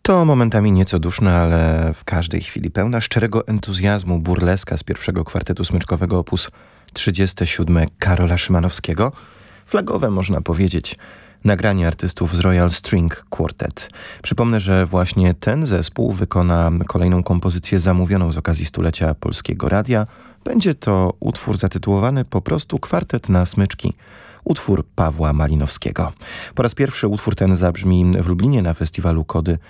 To momentami nieco duszna, ale w każdej chwili pełna szczerego entuzjazmu burleska z pierwszego kwartetu smyczkowego op. 37 Karola Szymanowskiego. Flagowe, można powiedzieć, nagranie artystów z Royal String Quartet. Przypomnę, że właśnie ten zespół wykona kolejną kompozycję zamówioną z okazji stulecia Polskiego Radia. Będzie to utwór zatytułowany po prostu Kwartet na smyczki. Utwór Pawła Malinowskiego. Po raz pierwszy utwór ten zabrzmi w Lublinie na festiwalu Kody